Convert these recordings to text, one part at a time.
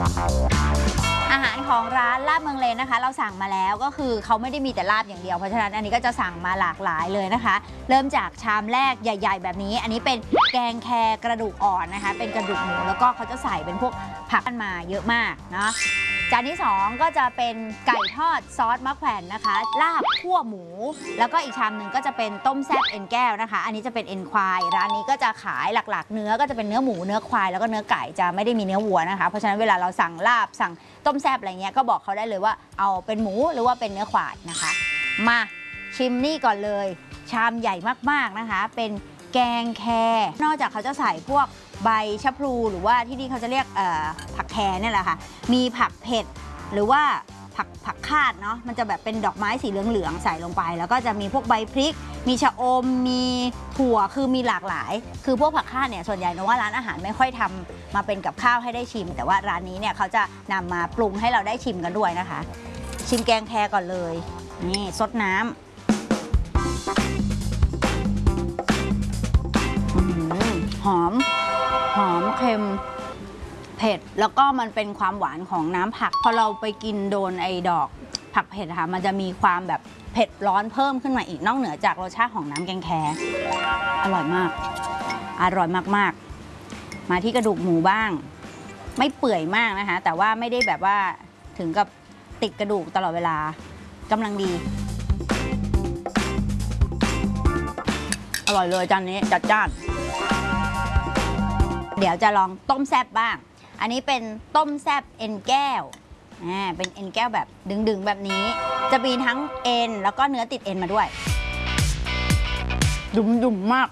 อาหารของร้านลาบเมืองเลนนะคะเราสั่งมาแล้วก็คือเขาไม่ได้มีแต่ลาบอย่างเดียวเพราะฉะนั้นอันนี้ก็จะสั่งมาหลากหลายเลยนะคะเริ่มจากชามแรกใหญ่ๆแบบนี้อันนี้เป็นแกงแคกระดูกอ่อนนะคะเป็นกระดูกหมูแล้วก็เขาจะใส่เป็นพวกผักมาเยอะมากเนาะจานที่2ก็จะเป็นไก่ทอดซอสมะแขวนนะคะลาบคั่วหมูแล้วก็อีกชามหนึ่งก็จะเป็นต้มแซ่บเอ็นแก้วนะคะอันนี้จะเป็นเอ็นควายร้านนี้ก็จะขายหลักๆเนื้อก็จะเป็นเนื้อหมูเนื้อควายแล้วก็เนื้อไก่จะไม่ได้มีเนื้อวัวนะคะเพราะฉะนั้นเวลาเราสั่งลาบสั่งต้มแซ่บอะไรเงี้ยก็บอกเขาได้เลยว่าเอาเป็นหมูหรือว่าเป็นเนื้อควายนะคะมาชิมนี่ก่อนเลยชามใหญ่มากๆนะคะเป็นแกงแคนอกจากเขาจะใส่พวกใบชะพลูหรือว่าที่นี่เขาจะเรียกผักแคนี่แหละค่ะมีผักเผ็ดหรือว่าผักคาดเนาะมันจะแบบเป็นดอกไม้สีเหลืองๆใส่ลงไปแล้วก็จะมีพวกใบพริกมีชะอมมีถั่วคือมีหลากหลายคือพวกผักคาดเนี่ยส่วนใหญ่นะว่าร้านอาหารไม่ค่อยทำมาเป็นกับข้าวให้ได้ชิมแต่ว่าร้านนี้เนี่ยเขาจะนำมาปรุงให้เราได้ชิมกันด้วยนะคะชิมแกงแคก่อนเลยนี่ซดน้ำหอมเค็มเผ็ดแล้วก็มันเป็นความหวานของน้ำผักพอเราไปกินโดนไอ้ดอกผักเผ็ดค่ะมันจะมีความแบบเผ็ดร้อนเพิ่มขึ้นมาอีกนอกเหนือจากรสชาติของน้ำแกงแคอร่อยมากมาที่กระดูกหมูบ้างไม่เปื่อยมากนะคะแต่ว่าไม่ได้แบบว่าถึงกับติดกระดูกตลอดเวลากำลังดีอร่อยเลยจานนี้จัดจ้านเดี๋ยวจะลองต้มแซ่บบ้างอันนี้เป็นต้มแซ่บเอ็นแก้วเป็นเอ็นแก้วแบบดึงๆแบบนี้จะมีทั้งเอ็นแล้วก็เนื้อติดเอ็นมาด้วยดุ่มมาก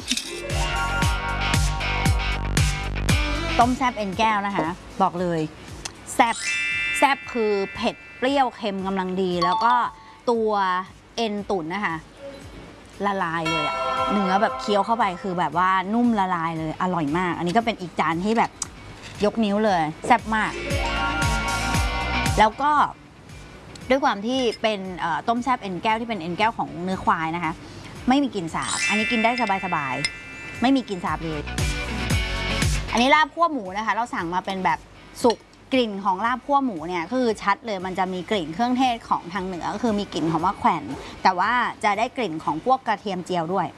ต้มแซ่บเอ็นแก้วนะคะบอกเลยแซ่บคือเผ็ดเปรี้ยวเค็มกำลังดีแล้วก็ตัวเอ็นตุ๋นนะคะละลายเลยอะเนื้อแบบเคี้ยวเข้าไปคือแบบว่านุ่มละลายเลยอร่อยมากอันนี้ก็เป็นอีกจานที่แบบยกนิ้วเลยแซ่บมากแล้วก็ด้วยความที่เป็นต้มแซ่บเอ็นแก้วที่เป็นเอ็นแก้วของเนื้อควายนะคะไม่มีกลิ่นสาบอันนี้กินได้สบายๆไม่มีกลิ่นสาบเลยอันนี้ลาบคั่วหมูนะคะเราสั่งมาเป็นแบบสุกกลิ่นของลาบคั่วหมูเนี่ยคือชัดเลยมันจะมีกลิ่นเครื่องเทศของทางเหนือก็คือมีกลิ่นของมะแขวนแต่ว่าจะได้กลิ่นของพวกกระเทียมเจียวด้วย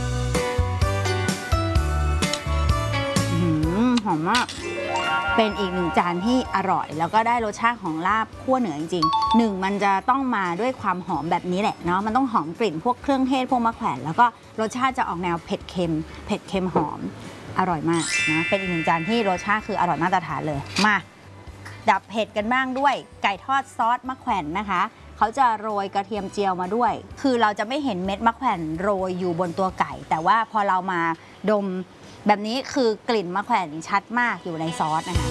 หอมมากเป็นอีกหนึ่งจานที่อร่อยแล้วก็ได้รสชาติของลาบคั่วเหนือจริงๆ1มันจะต้องมาด้วยความหอมแบบนี้แหละเนาะมันต้องหอมกลิ่นพวกเครื่องเทศพวกมะแขวนแล้วก็รสชาติจะออกแนวเผ็ดเค็มหอมอร่อยมากนะเป็นอีกหนึ่งจานที่รสชาติคืออร่อยมาตรฐานเลยมาดับเผ็ดกันบ้างด้วยไก่ทอดซอสมะแขวนนะคะเขาจะโรยกระเทียมเจียวมาด้วยคือเราจะไม่เห็นเม็ดมะแขวนโรยอยู่บนตัวไก่แต่ว่าพอเรามาดมแบบนี้คือกลิ่นมะแขวนชัดมากอยู่ในซอสนะคะ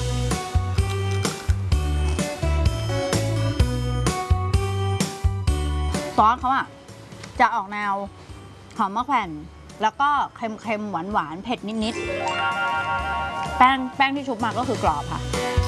ซอสเขาอะจะออกแนวหอมมะแขวนแล้วก็เค็มๆหวานๆเผ็ดนิดๆแป้งที่ชุบมาก็คือกรอบค่ะ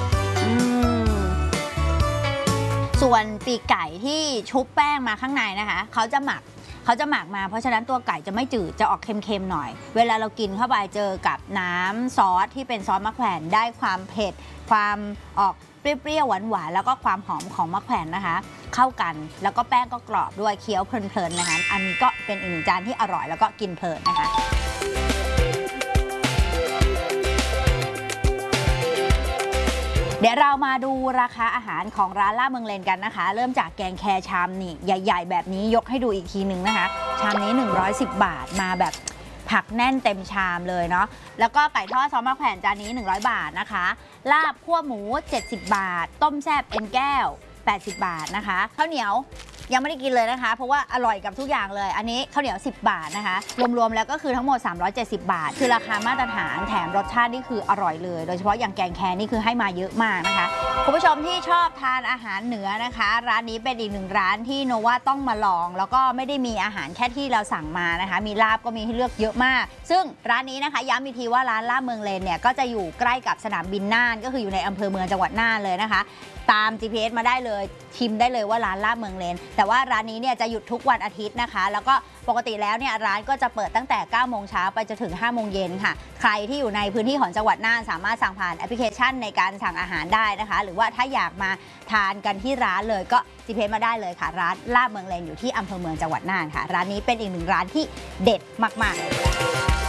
ส่วนปีกไก่ที่ชุบแป้งมาข้างในนะคะเขาจะหมักมาเพราะฉะนั้นตัวไก่จะไม่จืดจะออกเค็มๆหน่อยเวลาเรากินเข้าไปเจอกับน้ำซอสที่เป็นซอสมะแขวนได้ความเผ็ดความออกเปรี้ยวๆหวานๆแล้วก็ความหอมของมะแขวนนะคะเข้ากันแล้วก็แป้งก็กรอบด้วยเคี้ยวเพลินๆนะคะอันนี้ก็เป็นอีกหนึ่งจานที่อร่อยแล้วก็กินเพลินนะคะเดี๋ยวเรามาดูราคาอาหารของร้านลาบเมืองเลนกันนะคะเริ่มจากแกงแคชามนี่ใหญ่ๆแบบนี้ยกให้ดูอีกทีหนึ่งนะคะชามนี้110 บาทมาแบบผักแน่นเต็มชามเลยเนาะแล้วก็ไก่ทอดซอสมะแขวนจานนี้100 บาทนะคะลาบคั่วหมู70 บาทต้มแซ่บเอ็นแก้ว80 บาทนะคะข้าวเหนียวยังไม่ได้กินเลยนะคะเพราะว่าอร่อยกับทุกอย่างเลยอันนี้ข้าวเหนียว10 บาทนะคะรวมๆแล้วก็คือทั้งหมด370 บาทคือราคามาตรฐานแถมรสชาตินี่คืออร่อยเลยโดยเฉพาะอย่างแกงแคนี่คือให้มาเยอะมากนะคะคุณผู้ชมที่ชอบทานอาหารเหนือนะคะร้านนี้เป็นอีกหนึ่งร้านที่โนว่าต้องมาลองแล้วก็ไม่ได้มีอาหารแค่ที่เราสั่งมานะคะมีลาบก็มีให้เลือกเยอะมากซึ่งร้านนี้นะคะย้ำอีกทีว่าร้านลาบเมืองเลนเนี่ยก็จะอยู่ใกล้กับสนามบินน่านก็คืออยู่ในอำเภอเมืองจังหวัดน่านเลยนะคะตาม GPS มาได้เลยชิมได้เลยว่าร้านลาบเมืองเลนแต่ว่าร้านนี้เนี่ยจะหยุดทุกวันอาทิตย์นะคะแล้วก็ปกติแล้วเนี่ยร้านก็จะเปิดตั้งแต่9โมงเช้าไปจนถึง5โมงเย็นค่ะใครที่อยู่ในพื้นที่ของจังหวัดน่านสามารถสั่งผ่านแอปพลิเคชันในการสั่งอาหารได้นะคะหรือว่าถ้าอยากมาทานกันที่ร้านเลยก็GPSมาได้เลยค่ะร้านลาบเมืองเลนอยู่ที่อำเภอเมืองจังหวัดน่านค่ะร้านนี้เป็นอีกหนึ่งร้านที่เด็ดมากๆ